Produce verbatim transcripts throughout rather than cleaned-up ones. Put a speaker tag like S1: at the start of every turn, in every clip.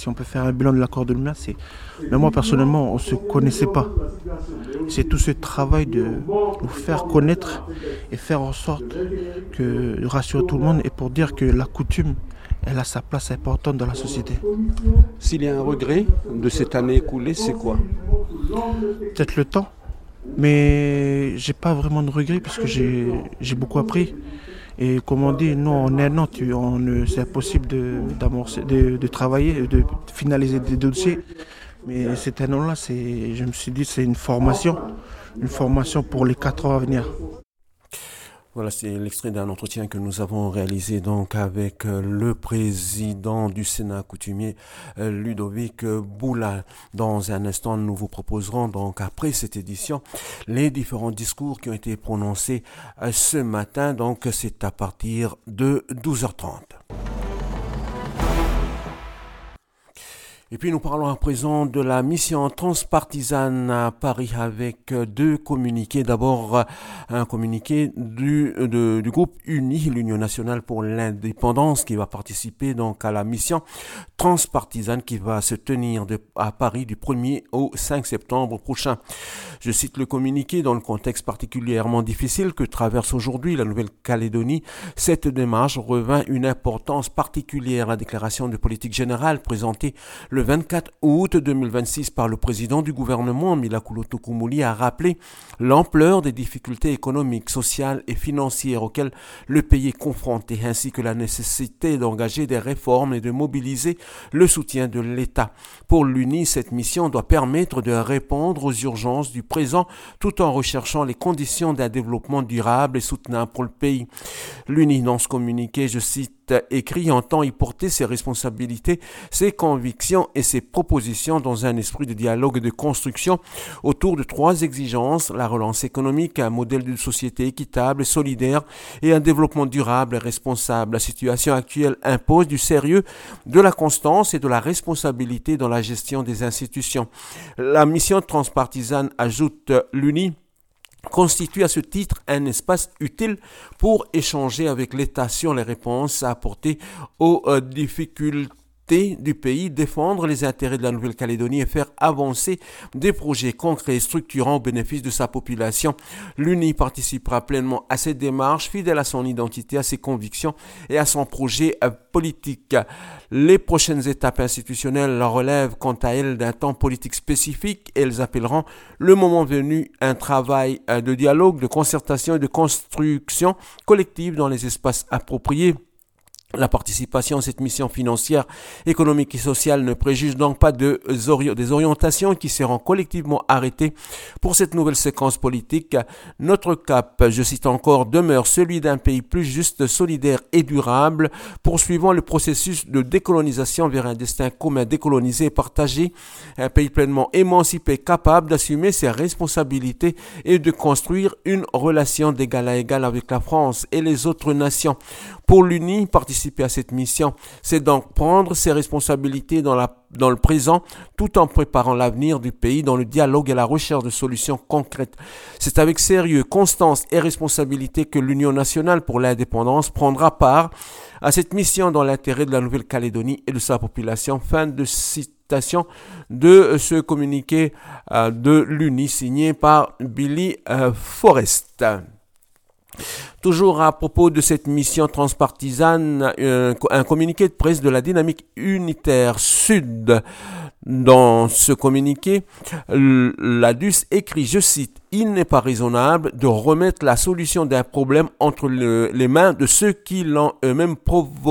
S1: si on peut faire un bilan de l'accord de Nouméa, c'est... Mais moi, personnellement, on ne se connaissait pas. C'est tout ce travail de nous faire connaître et faire en sorte que, de rassurer tout le monde et pour dire que la coutume, elle a sa place importante dans la société.
S2: S'il y a un regret de cette année écoulée, c'est quoi?
S1: Peut-être le temps, mais j'ai pas vraiment de regrets parce que j'ai, j'ai beaucoup appris. Et comme on dit, nous en un an, tu, on, c'est impossible de, de, de travailler, de finaliser des dossiers. Mais cette année-là, c'est, je me suis dit, c'est une formation, une formation pour les quatre ans à venir.
S2: Voilà, c'est l'extrait d'un entretien que nous avons réalisé donc avec le président du Sénat coutumier, Ludovic Boula. Dans un instant, nous vous proposerons donc après cette édition les différents discours qui ont été prononcés ce matin. Donc c'est à partir de douze heures trente. Et puis nous parlons à présent de la mission transpartisane à Paris avec deux communiqués. D'abord, un communiqué du, de, du groupe uni, l'Union nationale pour l'indépendance, qui va participer donc à la mission transpartisane qui va se tenir de, à Paris du premier au cinq septembre prochain. Je cite le communiqué: dans le contexte particulièrement difficile que traverse aujourd'hui la Nouvelle-Calédonie, cette démarche revêt une importance particulière. La déclaration de politique générale présentée le vingt-quatre août deux mille vingt-six par le président du gouvernement, Milakulo Tokoumoli, a rappelé l'ampleur des difficultés économiques, sociales et financières auxquelles le pays est confronté, ainsi que la nécessité d'engager des réformes et de mobiliser le soutien de l'État. Pour l'U N I, cette mission doit permettre de répondre aux urgences du présent tout en recherchant les conditions d'un développement durable et soutenable pour le pays. L'U N I, dans ce communiqué, je cite, écrit, entend y porter ses responsabilités, ses convictions et ses propositions dans un esprit de dialogue et de construction autour de trois exigences: la relance économique, un modèle de société équitable et solidaire et un développement durable et responsable. La situation actuelle impose du sérieux, de la constance et de la responsabilité dans la gestion des institutions. La mission transpartisane, ajoute l'U N I, constitue à ce titre un espace utile pour échanger avec l'État sur les réponses à apporter aux euh, difficultés du pays, défendre les intérêts de la Nouvelle-Calédonie et faire avancer des projets concrets et structurants au bénéfice de sa population. L'U N I participera pleinement à cette démarche, fidèle à son identité, à ses convictions et à son projet euh, politique. Les prochaines étapes institutionnelles relèvent quant à elles d'un temps politique spécifique. Elles appelleront le moment venu un travail de dialogue, de concertation et de construction collective dans les espaces appropriés. La participation à cette mission financière, économique et sociale ne préjuge donc pas de, des orientations qui seront collectivement arrêtées pour cette nouvelle séquence politique. Notre cap, je cite encore, demeure celui d'un pays plus juste, solidaire et durable, poursuivant le processus de décolonisation vers un destin commun décolonisé et partagé, un pays pleinement émancipé, capable d'assumer ses responsabilités et de construire une relation d'égal à égal avec la France et les autres nations. Pour l'U N I, participer à cette mission, c'est donc prendre ses responsabilités dans, la, dans le présent, tout en préparant l'avenir du pays dans le dialogue et la recherche de solutions concrètes. C'est avec sérieux, constance et responsabilité que l'Union nationale pour l'indépendance prendra part à cette mission dans l'intérêt de la Nouvelle-Calédonie et de sa population. Fin de citation de ce communiqué euh, de l'U N I signé par Billy euh, Forrest. Toujours à propos de cette mission transpartisane, euh, un communiqué de presse de la Dynamique Unitaire Sud. Dans ce communiqué, l'A D U S écrit, je cite, « Il n'est pas raisonnable de remettre la solution d'un problème entre le, les mains de ceux qui l'ont eux-mêmes provoqué. »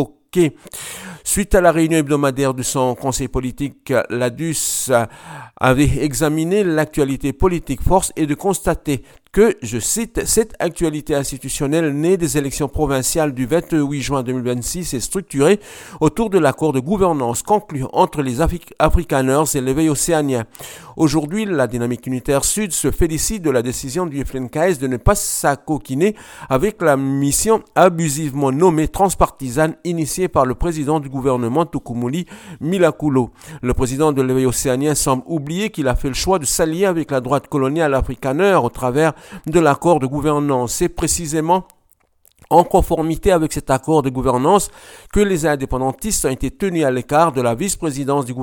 S2: Suite à la réunion hebdomadaire de son conseil politique, l'A D U S avait examiné l'actualité politique. Force est de constater que, je cite, cette actualité institutionnelle née des élections provinciales du vingt-huit juin deux mille vingt-six est structurée autour de l'accord de gouvernance conclu entre les Afri- Afrikaners et l'éveil océanien. Aujourd'hui, la Dynamique Unitaire Sud se félicite de la décision du F L N K S de ne pas s'acoquiner avec la mission abusivement nommée transpartisane initiée par le président du gouvernement Tokoumoli, Milakulo. Le président de l'éveil océanien semble oublier qu'il a fait le choix de s'allier avec la droite coloniale afrikaner au travers de l'accord de gouvernance. C'est précisément en conformité avec cet accord de gouvernance que les indépendantistes ont été tenus à l'écart de la vice-présidence du gouvernement